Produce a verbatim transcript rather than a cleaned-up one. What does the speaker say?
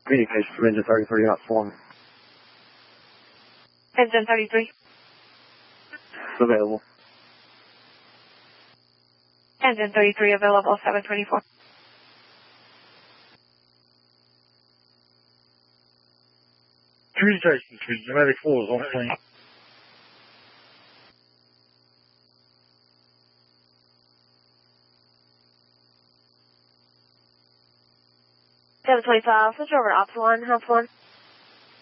Communication from engine thirty-three, hot form. Engine thirty-three. Available. Engine thirty-three available, seven twenty-four. Communication to United four is on scene. seven twenty-five, switch over to Ops one, House one.